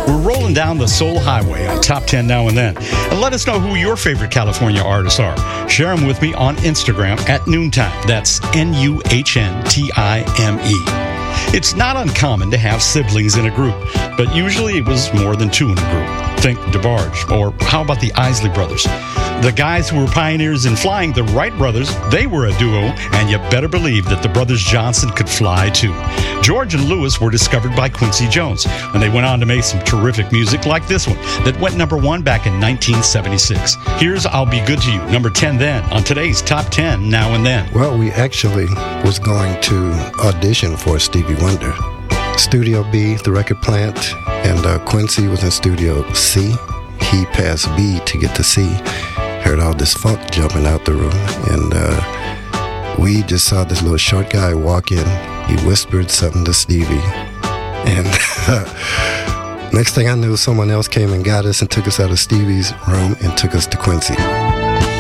We're rolling down the Soul Highway on Top 10 Now and Then. And let us know who your favorite California artists are. Share them with me on Instagram at Noontime. That's NUHNTIME. It's not uncommon to have siblings in a group, but usually it was more than two in a group. Think DeBarge, or how about the Isley Brothers? The guys who were pioneers in flying, the Wright brothers, they were a duo, and you better believe that the brothers Johnson could fly too. George and Lewis were discovered by Quincy Jones, and they went on to make some terrific music like this one that went number 1 back in 1976. Here's I'll Be Good to You, number 10 then, on today's Top 10 Now and Then. Well, we actually was going to audition for Stevie Wonder. Studio B, the record plant, and Quincy was in Studio C. He passed B to get to C. Heard all this funk jumping out the room, and we just saw this little short guy walk in. He whispered something to Stevie, and next thing I knew, someone else came and got us and took us out of Stevie's room and took us to Quincy.